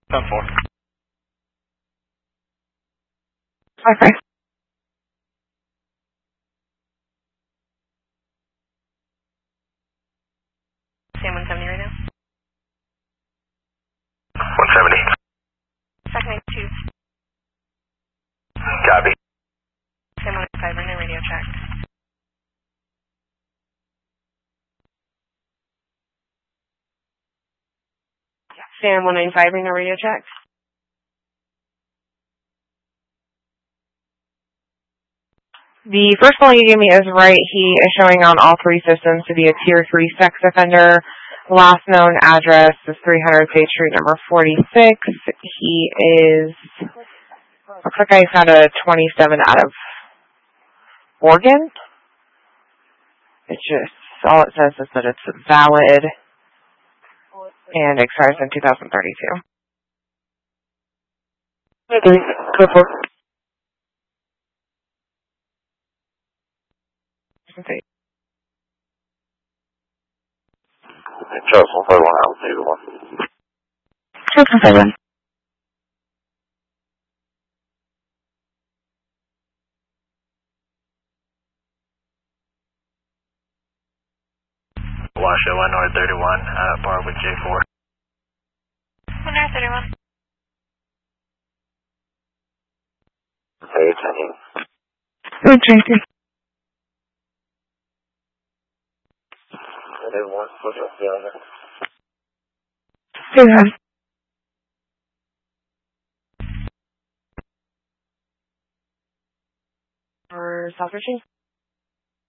10-4. Okay. Sam 170 right now. 170. Second 2. Copy. Sam 105 right now, radio check. Sam 195 right now, radio check. The first call you gave me is right. He is showing on all three systems to be a Tier 3 sex offender. Last known address is 300 State Street, number 46. He is, looks like I found a 27 out of Oregon. It's just, all it says is that it's valid and expires in 2032. Go for it. Okay. Charles 151, I'll take 1. Charles 151. Washoe 1 North 31, bar with J4. 1 North 31. Hey, checking. Good, Jason. It is 1, push up the other. Good, hon. For self-reaching?